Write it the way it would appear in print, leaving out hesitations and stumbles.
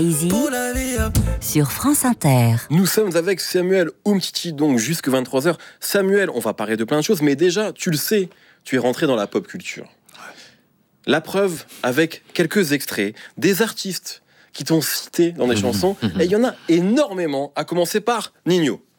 Easy sur France Inter. Nous sommes avec Samuel Umtiti, donc jusque 23h. Samuel, on va parler de plein de choses, mais déjà, tu le sais, tu es rentré dans la pop culture. La preuve avec quelques extraits, des artistes qui t'ont cité dans des chansons, et il y en a énormément, à commencer par Ninho.